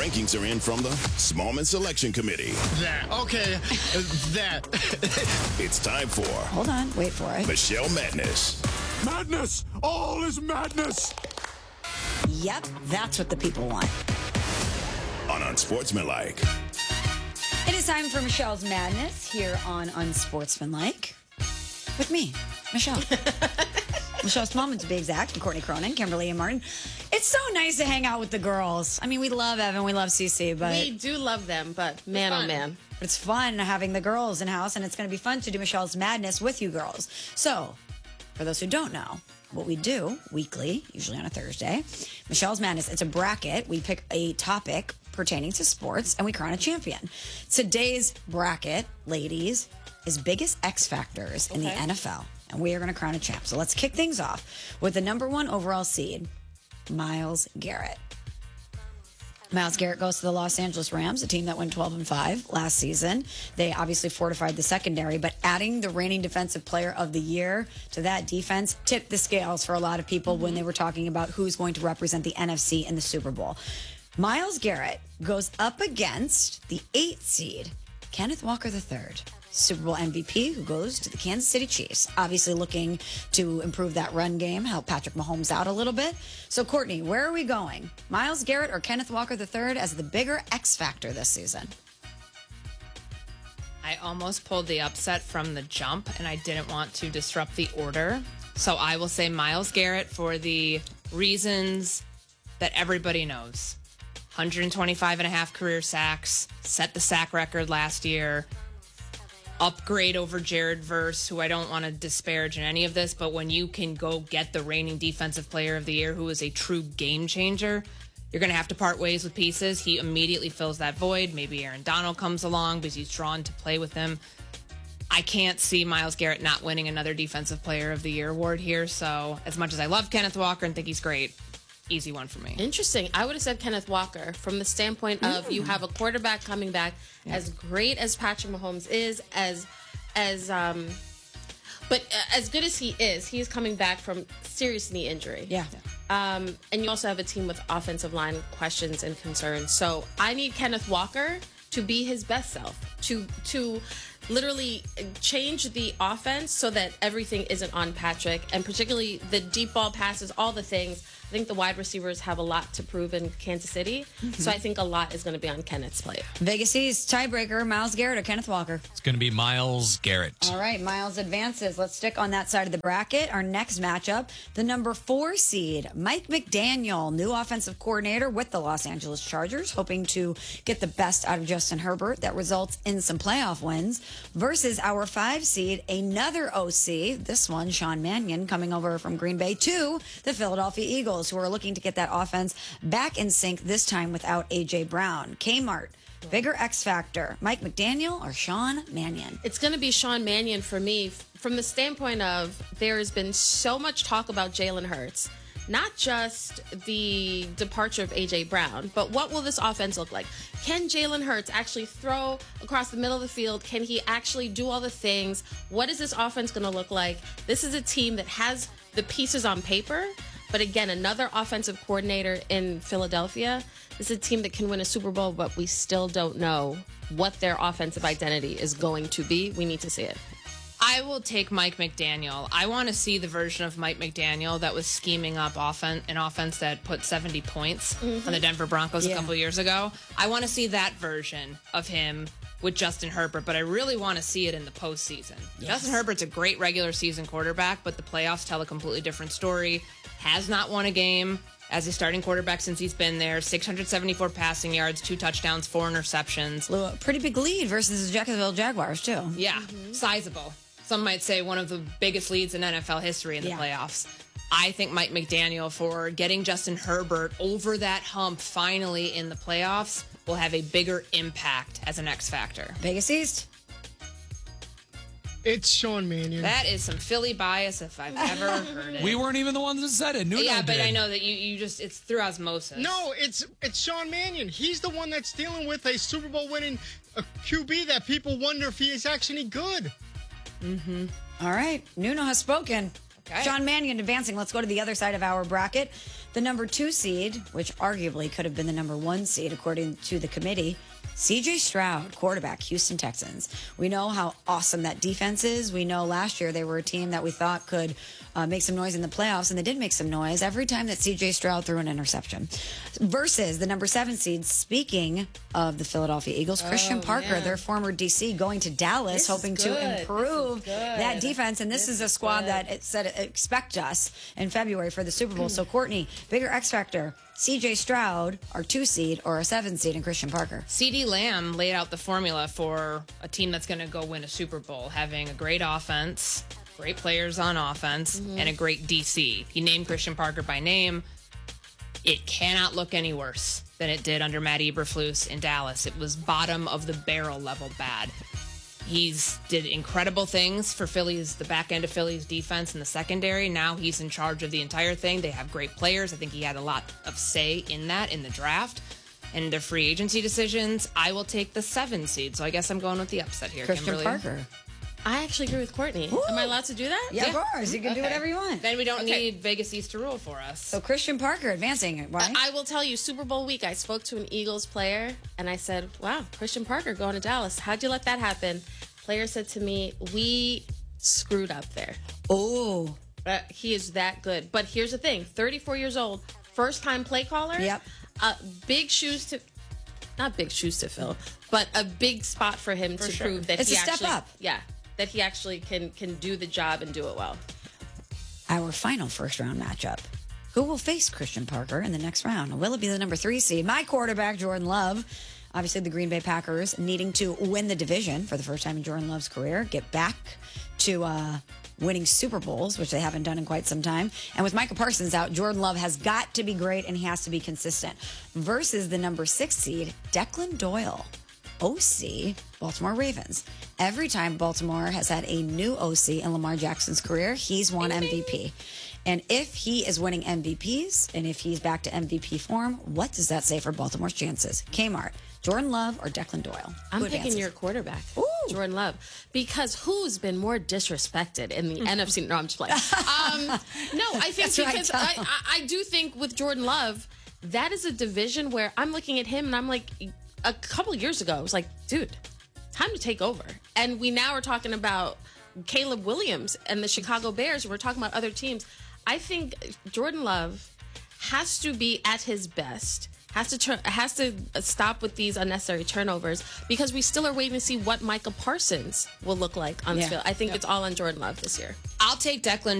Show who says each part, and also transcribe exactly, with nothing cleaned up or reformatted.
Speaker 1: rankings are in from the Smallman Selection Committee.
Speaker 2: That. Okay. that.
Speaker 1: It's time for...
Speaker 3: Hold on. Wait for it.
Speaker 1: Michelle Madness.
Speaker 4: Madness! All is madness!
Speaker 3: Yep, that's what the people want.
Speaker 1: On Unsportsmanlike.
Speaker 3: It is time for Michelle's Madness here on Unsportsmanlike. With me, Michelle. Michelle Smallman to be exact, and Courtney Cronin, Kimberly and Martin. It's so nice to hang out with the girls. I mean, we love Evan, we love Cece, but...
Speaker 5: We do love them, but man, oh man.
Speaker 3: It's fun having the girls in house, and it's going to be fun to do Michelle's Madness with you girls. So, for those who don't know, what we do weekly, usually on a Thursday, Michelle's Madness, it's a bracket. We pick a topic pertaining to sports, and we crown a champion. Today's bracket, ladies, is biggest X factors in
Speaker 5: Okay.
Speaker 3: the N F L, and we are going to crown a champ. So let's kick things off with the number one overall seed, Myles Garrett. Myles Garrett goes to the Los Angeles Rams, a team that went twelve and five last season. They obviously fortified the secondary, but adding the reigning defensive player of the year to that defense tipped the scales for a lot of people mm-hmm. when they were talking about who's going to represent the N F C in the Super Bowl. Myles Garrett goes up against the eighth seed, Kenneth Walker the third. Super Bowl M V P, who goes to the Kansas City Chiefs. Obviously looking to improve that run game, help Patrick Mahomes out a little bit. So, Courtney, where are we going? Myles Garrett or Kenneth Walker the third as the bigger X factor this season?
Speaker 6: I almost pulled the upset from the jump, and I didn't want to disrupt the order. So I will say Myles Garrett for the reasons that everybody knows. one hundred twenty-five and a half career sacks, set the sack record last year. Upgrade over Jared Verse, who I don't want to disparage in any of this, but when you can go get the reigning defensive player of the year who is a true game changer, you're going to have to part ways with pieces. He immediately fills that void. Maybe Aaron Donald comes along because he's drawn to play with him. I can't see Myles Garrett not winning another defensive player of the year award here. So as much as I love Kenneth Walker and think he's great, easy one for me.
Speaker 5: Interesting. I would have said Kenneth Walker from the standpoint of mm. you have a quarterback coming back yeah. as great as Patrick Mahomes is, as as um, but uh, as good as he is, he is coming back from serious knee injury.
Speaker 3: Yeah.
Speaker 5: Um, and you also have a team with offensive line questions and concerns. So I need Kenneth Walker to be his best self, to to literally change the offense so that everything isn't on Patrick, and particularly the deep ball passes, all the things. I think the wide receivers have a lot to prove in Kansas City, mm-hmm. so I think a lot is going to be on Kenneth's plate.
Speaker 3: Vegas East tiebreaker, Myles Garrett or Kenneth Walker?
Speaker 7: It's going to be Myles Garrett.
Speaker 3: All right, Myles advances. Let's stick on that side of the bracket. Our next matchup, the number four seed, Mike McDaniel, new offensive coordinator with the Los Angeles Chargers, hoping to get the best out of Justin Herbert that results in some playoff wins, versus our five seed, another O C, this one, Sean Mannion, coming over from Green Bay to the Philadelphia Eagles, who are looking to get that offense back in sync, this time without A J. Brown. Kmart, bigger X factor, Mike McDaniel or Sean Mannion?
Speaker 5: It's going to be Sean Mannion for me, from the standpoint of there has been so much talk about Jalen Hurts. Not just the departure of A J. Brown, but what will this offense look like? Can Jalen Hurts actually throw across the middle of the field? Can he actually do all the things? What is this offense going to look like? This is a team that has the pieces on paper, but again, another offensive coordinator in Philadelphia. This is a team that can win a Super Bowl, but we still don't know what their offensive identity is going to be. We need to see it.
Speaker 6: I will take Mike McDaniel. I want to see the version of Mike McDaniel that was scheming up offen- an offense that put seventy points mm-hmm. on the Denver Broncos yeah. a couple years ago. I want to see that version of him with Justin Herbert, but I really want to see it in the postseason. Yes. Justin Herbert's a great regular season quarterback, but the playoffs tell a completely different story. Has not won a game as a starting quarterback since he's been there. six hundred seventy-four passing yards, two touchdowns, four interceptions.
Speaker 3: A pretty big lead versus the Jacksonville Jaguars, too.
Speaker 6: Yeah, mm-hmm. sizable. Some might say one of the biggest leads in N F L history in the yeah. playoffs. I think Mike McDaniel, for getting Justin Herbert over that hump finally in the playoffs, will have a bigger impact as an X factor.
Speaker 3: Vegas East.
Speaker 2: It's Sean Mannion.
Speaker 6: That is some Philly bias if I've ever heard it.
Speaker 7: We weren't even the ones that said it. Nuno
Speaker 6: yeah, but
Speaker 7: did.
Speaker 6: I know that you, you just, it's through osmosis.
Speaker 2: No, it's it's Sean Mannion. He's the one that's dealing with a Super Bowl winning a Q B that people wonder if he is actually good.
Speaker 3: Mm-hmm. All right. Nuno has spoken. Okay. Sean Mannion advancing. Let's go to the other side of our bracket. The number two seed, which arguably could have been the number one seed according to the committee, C J Stroud, quarterback, Houston Texans. We know how awesome that defense is. We know last year they were a team that we thought could uh, make some noise in the playoffs, and they did make some noise every time that C J Stroud threw an interception. Versus the number seven seed, speaking of the Philadelphia Eagles, Christian Parker,
Speaker 5: man.
Speaker 3: their former D C, going to Dallas,
Speaker 5: This is
Speaker 3: hoping to
Speaker 5: good.
Speaker 3: improve
Speaker 5: This is good.
Speaker 3: that defense. And this,
Speaker 5: This
Speaker 3: is a
Speaker 5: is
Speaker 3: squad
Speaker 5: good.
Speaker 3: that it said expect us in February for the Super Bowl. So, Courtney, bigger X factor, C J Stroud, our two seed, or a seven seed, and Christian Parker?
Speaker 6: CeeDee Lamb laid out the formula for a team that's going to go win a Super Bowl, having a great offense, great players on offense, and a great D C. He named Christian Parker by name. It cannot look any worse than it did under Matt Eberflus in Dallas. It was bottom of the barrel level bad. He's did incredible things for Philly's, the back end of Philly's defense in the secondary. Now he's in charge of the entire thing. They have great players. I think he had a lot of say in that in the draft and their free agency decisions. I will take the seven seed. So I guess I'm going with the upset here,
Speaker 3: Christian
Speaker 6: Kimberly.
Speaker 3: Parker.
Speaker 5: I actually agree with Courtney.
Speaker 3: Ooh.
Speaker 5: Am I allowed to do that?
Speaker 3: Yeah, of course. You can do
Speaker 5: Okay.
Speaker 3: whatever you want.
Speaker 6: Then we don't
Speaker 5: Okay.
Speaker 6: need Vegas East to rule for us.
Speaker 3: So Christian Parker advancing. Why?
Speaker 5: I will tell you, Super Bowl week, I spoke to an Eagles player and I said, wow, Christian Parker going to Dallas. How'd you let that happen? Player said to me, we screwed up there.
Speaker 3: Oh,
Speaker 5: Uh, he is that good. But here's the thing, thirty-four years old, first time play caller.
Speaker 3: Yep.
Speaker 5: Uh, big shoes to, not big shoes to fill, but a big spot for him to
Speaker 6: sure.
Speaker 5: prove that
Speaker 3: It's
Speaker 5: he
Speaker 3: a step
Speaker 5: actually,
Speaker 3: up.
Speaker 5: yeah, that he actually can can do the job and do it well.
Speaker 3: our final first round matchup. Who will face Christian Parker in the next round? Will it be the number three seed? My quarterback, Jordan Love. Obviously, the Green Bay Packers needing to win the division for the first time in Jordan Love's career, get back to uh, winning Super Bowls, which they haven't done in quite some time. And with Micah Parsons out, Jordan Love has got to be great and he has to be consistent. Versus the number six seed, Declan Doyle, O C, Baltimore Ravens. Every time Baltimore has had a new O C in Lamar Jackson's career, he's won M V P. And if he is winning M V Ps and if he's back to M V P form, what does that say for Baltimore's chances? Kmart, Jordan Love, or Declan Doyle?
Speaker 5: I'm
Speaker 3: Who
Speaker 5: picking
Speaker 3: advances?
Speaker 5: your quarterback,
Speaker 3: Ooh.
Speaker 5: Jordan Love, because who's been more disrespected in the N F C? No, I'm just playing. Um, no, I think
Speaker 3: That's right,
Speaker 5: because
Speaker 3: Tom.
Speaker 5: I, I, I do think with Jordan Love, that is a division where I'm looking at him and I'm like, a couple years ago, I was like, dude, time to take over. And we now are talking about Caleb Williams and the Chicago Bears. We're talking about other teams. I think Jordan Love has to be at his best. Has to turn, has to stop with these unnecessary turnovers because we still are waiting to see what Micah Parsons will look like on
Speaker 3: Yeah.
Speaker 5: the field. I think it's all on Jordan Love this year.
Speaker 6: I'll take Declan